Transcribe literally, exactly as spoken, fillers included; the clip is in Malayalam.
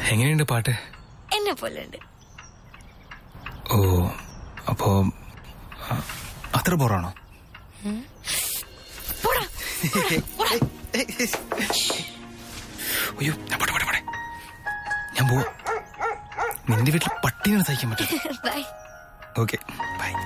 എങ്ങനെയുണ്ട് പാട്ട്? എന്നെ പോലെ ഉണ്ട്. ഓ, അപ്പോ അത്ര ബോറാണോ? അയ്യോ, ഞാൻ പോട്ടെ പോട്ടെ പോട്ടെ ഞാൻ പോവാ. നിന്റെ വീട്ടിൽ പട്ടിയാണ് സഹിക്കാൻ പറ്റും. ബൈ. Okay, by.